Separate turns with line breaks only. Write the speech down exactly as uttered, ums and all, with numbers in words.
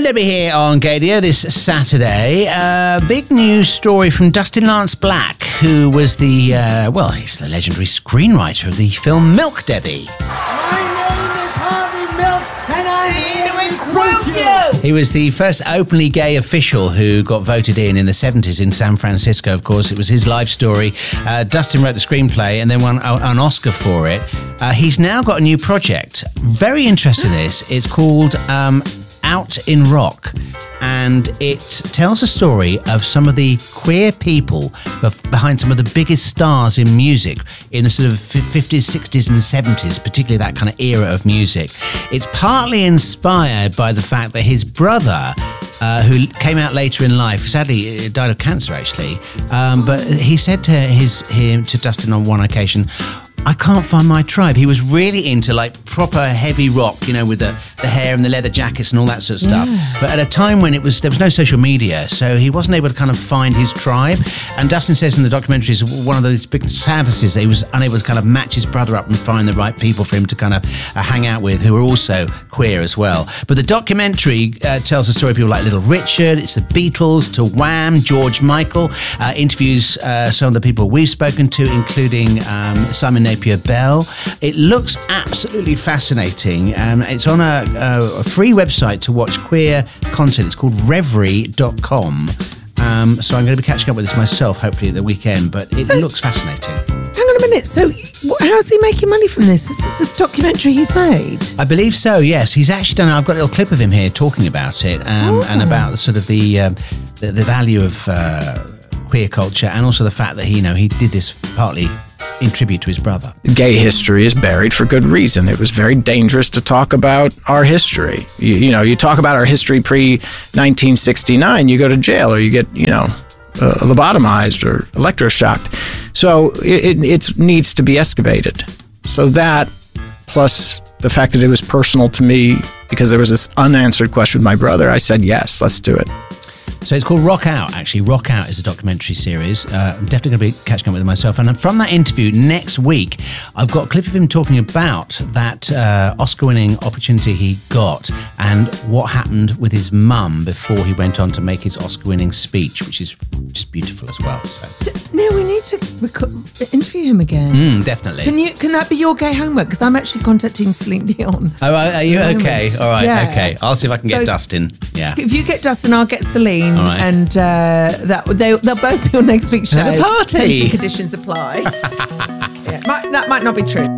Debbie here on Gadio this Saturday. Uh, big news story from Dustin Lance Black, who was the, uh, well, he's the legendary screenwriter of the film Milk, Debbie.
My name is Harvey Milk, and I'm here to quote you.
He was the first openly gay official who got voted in in the seventies in San Francisco, of course. It was his life story. Uh, Dustin wrote the screenplay and then won an Oscar for it. Uh, he's now got a new project. Very interested in this. It's called... Um, Out in Rock, and it tells a story of some of the queer people behind some of the biggest stars in music in the sort of fifties, sixties and seventies, particularly that kind of era of music. It's partly inspired by the fact that his brother, uh, who came out later in life, sadly died of cancer actually, um, but he said to his him to Dustin on one occasion, I can't find my tribe. He was really into like proper heavy rock, you know, with the, the hair and the leather jackets and all that sort of stuff. Yeah. But at a time when it was there was no social media, so he wasn't able to kind of find his tribe. And Dustin says in the documentary is one of those big sadnesses that he was unable to kind of match his brother up and find the right people for him to kind of uh, hang out with, who are also queer as well. But the documentary uh, tells the story of people like Little Richard, it's the Beatles, to Wham, George Michael, uh, interviews uh, some of the people we've spoken to, including um, Simon Napier Bell. It looks absolutely fascinating. Um, it's on a, a, a free website to watch queer content. It's called reverie dot com. Um, so I'm going to be catching up with this myself, hopefully at the weekend, but it so, looks fascinating.
Hang on a minute. So how's he making money from this? This is a documentary he's made?
I believe so, yes. He's actually done, I've got a little clip of him here talking about it um, oh. and about the sort of the, um, the, the value of uh, queer culture, and also the fact that he, you know, he did this partly in tribute to his brother.
Gay history is buried for good reason. It was very dangerous to talk about our history. You, you know, you talk about our history pre nineteen sixty-nine, you go to jail or you get, you know, uh, lobotomized or electroshocked. So it, it, it needs to be excavated. So that, plus the fact that it was personal to me because there was this unanswered question with my brother, I said, yes, let's do it.
So it's called Rock Out, actually. Rock Out is a documentary series. Uh, I'm definitely going to be catching up with it myself. And from that interview next week, I've got a clip of him talking about that uh, Oscar-winning opportunity he got and what happened with his mum before he went on to make his Oscar-winning speech, which is just beautiful as well. So.
Neil, we need to rec- interview him again.
Mm, definitely.
Can you? Can that be your gay homework? Because I'm actually contacting Celine Dion.
Oh, are you okay? All right,
yeah.
okay. I'll see if I can get
so,
Dustin. Yeah.
If you get Dustin, I'll get Celine.
All right.
And uh, that they, they'll both be on next week's show.
Have a party.
Terms and conditions apply. yeah. might, that might not be true.